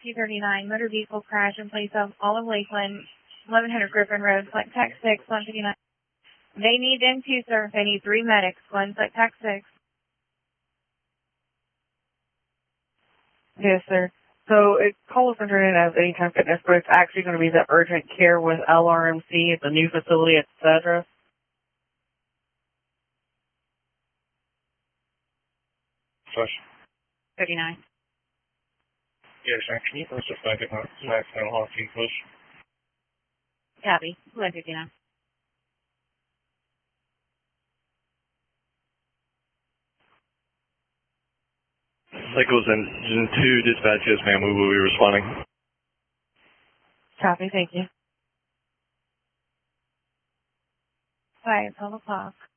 239, motor vehicle crash in place of Olive Lakeland, 1100 Griffin Road, select tax 6, 159. They need them too, sir. They need 3 medics. One select tax 6. Yes, sir. So call us under it as Anytime Fitness, but it's actually going to be the urgent care with LRMC, the new facility, etc. Flush. 39. Yes, sir. Can you post a second max and hockey push? Copy. 159. Cycles engine 2, dispatch, yes ma'am, we will be responding. Copy, thank you. By 12 o'clock.